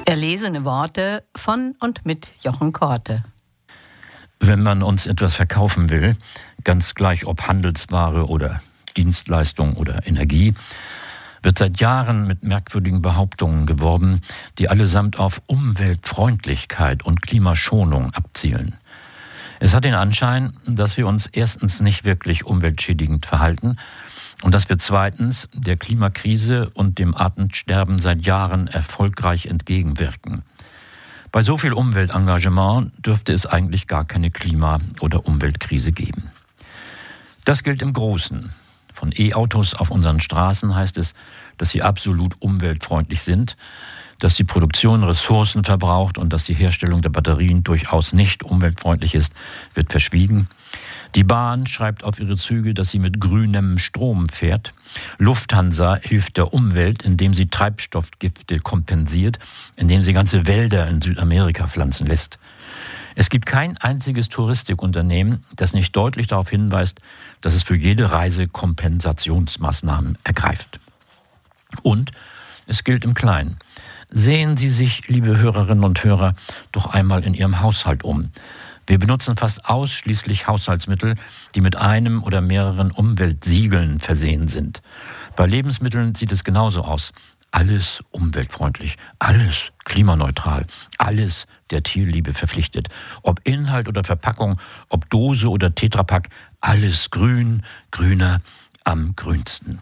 Erlesene Worte von und mit Jochen Korte. Wenn man uns etwas verkaufen will, ganz gleich ob Handelsware oder Dienstleistung oder Energie, wird seit Jahren mit merkwürdigen Behauptungen geworben, die allesamt auf Umweltfreundlichkeit und Klimaschonung abzielen. Es hat den Anschein, dass wir uns erstens nicht wirklich umweltschädigend verhalten und dass wir zweitens der Klimakrise und dem Artensterben seit Jahren erfolgreich entgegenwirken. Bei so viel Umweltengagement dürfte es eigentlich gar keine Klima- oder Umweltkrise geben. Das gilt im Großen. Von E-Autos auf unseren Straßen heißt es, dass sie absolut umweltfreundlich sind, dass die Produktion Ressourcen verbraucht und dass die Herstellung der Batterien durchaus nicht umweltfreundlich ist, wird verschwiegen. Die Bahn schreibt auf ihre Züge, dass sie mit grünem Strom fährt. Lufthansa hilft der Umwelt, indem sie Treibstoffgifte kompensiert, indem sie ganze Wälder in Südamerika pflanzen lässt. Es gibt kein einziges Touristikunternehmen, das nicht deutlich darauf hinweist, dass es für jede Reise Kompensationsmaßnahmen ergreift. Und es gilt im Kleinen. Sehen Sie sich, liebe Hörerinnen und Hörer, doch einmal in Ihrem Haushalt um. Wir benutzen fast ausschließlich Haushaltsmittel, die mit einem oder mehreren Umweltsiegeln versehen sind. Bei Lebensmitteln sieht es genauso aus. Alles umweltfreundlich, alles klimaneutral, alles der Tierliebe verpflichtet. Ob Inhalt oder Verpackung, ob Dose oder Tetrapack, alles grün, grüner, am grünsten.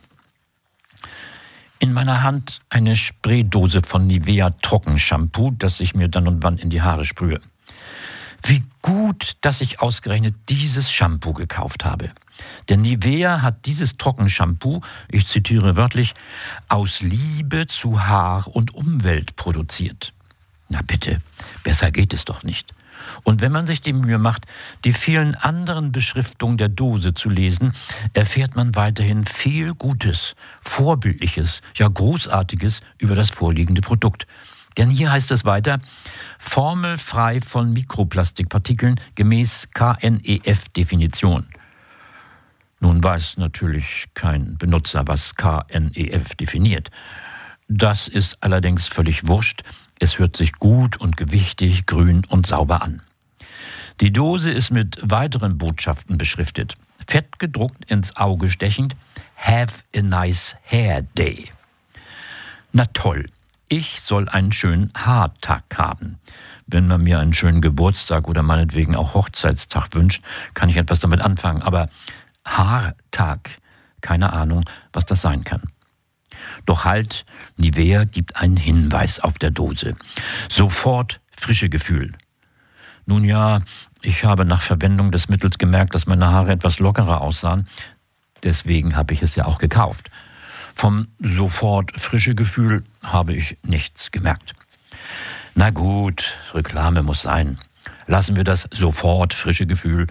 In meiner Hand eine Spraydose von Nivea Trockenshampoo, das ich mir dann und wann in die Haare sprühe. Wie gut, dass ich ausgerechnet dieses Shampoo gekauft habe. Denn Nivea hat dieses Trockenshampoo, ich zitiere wörtlich, aus Liebe zu Haar und Umwelt produziert. Na bitte, besser geht es doch nicht. Und wenn man sich die Mühe macht, die vielen anderen Beschriftungen der Dose zu lesen, erfährt man weiterhin viel Gutes, Vorbildliches, ja Großartiges über das vorliegende Produkt. Denn hier heißt es weiter, formelfrei von Mikroplastikpartikeln gemäß KNEF-Definition. Nun weiß natürlich kein Benutzer, was KNEF definiert. Das ist allerdings völlig wurscht. Es hört sich gut und gewichtig, grün und sauber an. Die Dose ist mit weiteren Botschaften beschriftet. Fett gedruckt ins Auge stechend, Have a nice hair day. Na toll, ich soll einen schönen Haartag haben. Wenn man mir einen schönen Geburtstag oder meinetwegen auch Hochzeitstag wünscht, kann ich etwas damit anfangen. Aber Haartag, keine Ahnung, was das sein kann. Doch halt, Nivea gibt einen Hinweis auf der Dose. Sofort frische Gefühl. Nun ja, ich habe nach Verwendung des Mittels gemerkt, dass meine Haare etwas lockerer aussahen. Deswegen habe ich es ja auch gekauft. Vom sofort frische Gefühl habe ich nichts gemerkt. Na gut, Reklame muss sein. Lassen wir das sofort frische Gefühl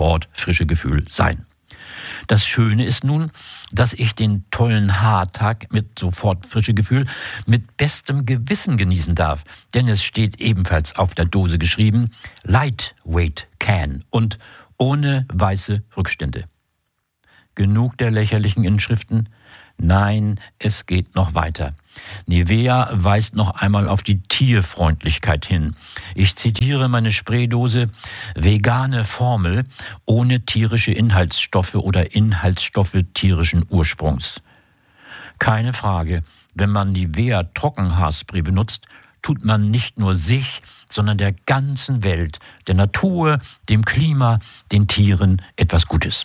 sein. Das Schöne ist nun, dass ich den tollen Haartag mit sofort frische Gefühl mit bestem Gewissen genießen darf. Denn es steht ebenfalls auf der Dose geschrieben, Lightweight Can und ohne weiße Rückstände. Genug der lächerlichen Inschriften? Nein, es geht noch weiter. Nivea weist noch einmal auf die Tierfreundlichkeit hin. Ich zitiere meine Spraydose, vegane Formel ohne tierische Inhaltsstoffe oder Inhaltsstoffe tierischen Ursprungs. Keine Frage, wenn man Nivea Trockenhaarspray benutzt, tut man nicht nur sich, sondern der ganzen Welt, der Natur, dem Klima, den Tieren etwas Gutes.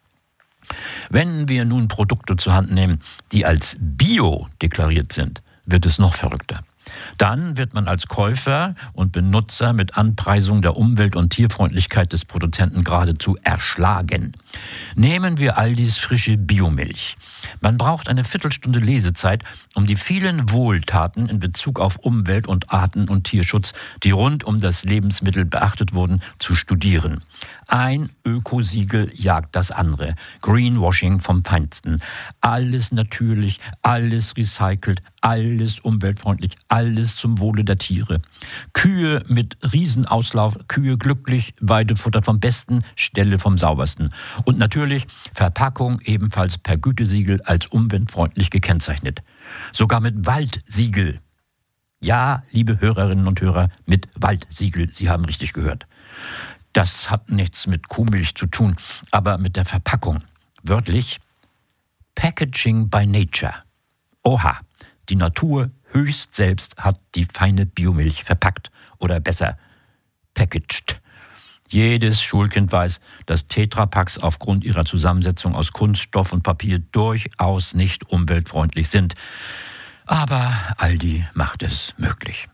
Wenn wir nun Produkte zur Hand nehmen, die als Bio deklariert sind, wird es noch verrückter. Dann wird man als Käufer und Benutzer mit Anpreisung der Umwelt- und Tierfreundlichkeit des Produzenten geradezu erschlagen. Nehmen wir Aldis frische Biomilch. Man braucht eine Viertelstunde Lesezeit, um die vielen Wohltaten in Bezug auf Umwelt- und Arten- und Tierschutz, die rund um das Lebensmittel beachtet wurden, zu studieren. Ein Ökosiegel jagt das andere. Greenwashing vom Feinsten. Alles natürlich, alles recycelt, alles umweltfreundlich, alles zum Wohle der Tiere. Kühe mit Riesenauslauf, Kühe glücklich, Weidefutter vom Besten, Ställe vom Saubersten. Und natürlich Verpackung ebenfalls per Gütesiegel als umweltfreundlich gekennzeichnet. Sogar mit Waldsiegel. Ja, liebe Hörerinnen und Hörer, mit Waldsiegel, Sie haben richtig gehört. Das hat nichts mit Kuhmilch zu tun, aber mit der Verpackung. Wörtlich Packaging by Nature. Oha, die Natur höchst selbst hat die feine Biomilch verpackt oder besser packaged. Jedes Schulkind weiß, dass Tetrapacks aufgrund ihrer Zusammensetzung aus Kunststoff und Papier durchaus nicht umweltfreundlich sind. Aber Aldi macht es möglich.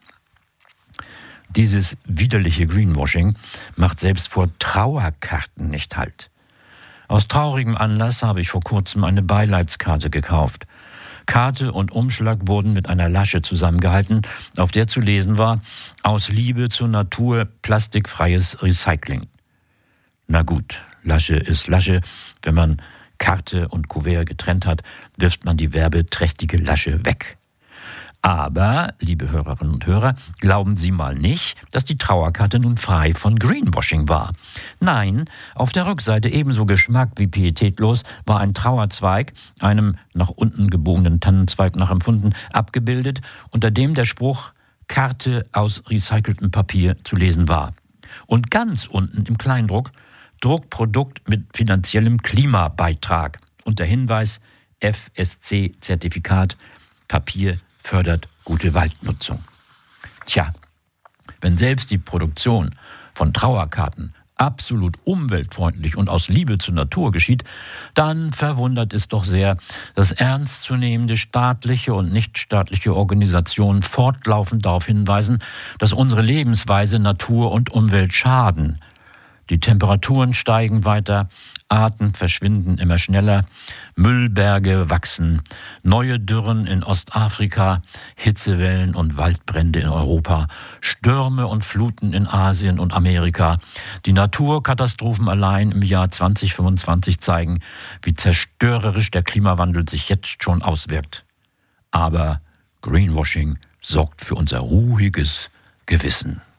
Dieses widerliche Greenwashing macht selbst vor Trauerkarten nicht Halt. Aus traurigem Anlass habe ich vor kurzem eine Beileidskarte gekauft. Karte und Umschlag wurden mit einer Lasche zusammengehalten, auf der zu lesen war: Aus Liebe zur Natur, plastikfreies Recycling. Na gut, Lasche ist Lasche. Wenn man Karte und Kuvert getrennt hat, wirft man die werbeträchtige Lasche weg. Aber, liebe Hörerinnen und Hörer, glauben Sie mal nicht, dass die Trauerkarte nun frei von Greenwashing war. Nein, auf der Rückseite ebenso Geschmack wie pietätlos war ein Trauerzweig, einem nach unten gebogenen Tannenzweig nachempfunden, abgebildet, unter dem der Spruch Karte aus recyceltem Papier zu lesen war. Und ganz unten im Kleindruck Druckprodukt mit finanziellem Klimabeitrag und der Hinweis FSC-Zertifikat, Papier fördert gute Waldnutzung. Tja, wenn selbst die Produktion von Trauerkarten absolut umweltfreundlich und aus Liebe zur Natur geschieht, dann verwundert es doch sehr, dass ernstzunehmende staatliche und nichtstaatliche Organisationen fortlaufend darauf hinweisen, dass unsere Lebensweise Natur und Umwelt schaden. Die Temperaturen steigen weiter, Arten verschwinden immer schneller, Müllberge wachsen, neue Dürren in Ostafrika, Hitzewellen und Waldbrände in Europa, Stürme und Fluten in Asien und Amerika. Die Naturkatastrophen allein im Jahr 2025 zeigen, wie zerstörerisch der Klimawandel sich jetzt schon auswirkt. Aber Greenwashing sorgt für unser ruhiges Gewissen.